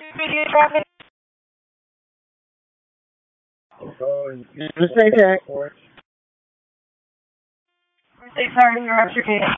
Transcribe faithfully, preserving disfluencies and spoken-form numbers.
Media traffic. Oh, just say that. Say sorry to interrupt your meeting.